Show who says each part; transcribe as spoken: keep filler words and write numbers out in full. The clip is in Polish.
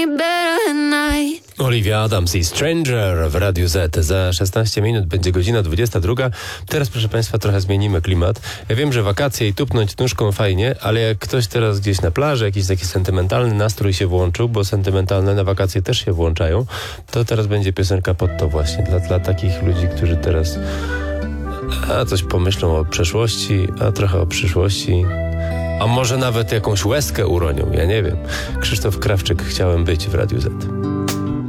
Speaker 1: Olivia Adams i Stranger w Radiu Z. Za szesnaście minut będzie godzina dwudziesta druga. Teraz, proszę Państwa, trochę zmienimy klimat. Ja wiem, że wakacje i tupnąć nóżką fajnie, ale jak ktoś teraz gdzieś na plaży, jakiś taki sentymentalny nastrój się włączył, bo sentymentalne na wakacje też się włączają, to teraz będzie piosenka pod to właśnie. Dla, dla takich ludzi, którzy teraz a coś pomyślą o przeszłości, a trochę o przyszłości. A może nawet jakąś łezkę uronią, ja nie wiem. Krzysztof Krawczyk, Chciałem być w Radiu Z.